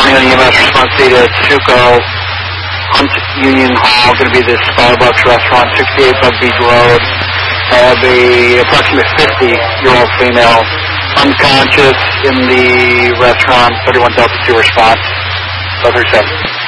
EMS response data at Suco, Hunt Union Hall, going to be the Starbucks restaurant, 68 Bug Beach Road. I have a approximate 50-year-old female unconscious in the restaurant, 31 Delta 2 response, 037.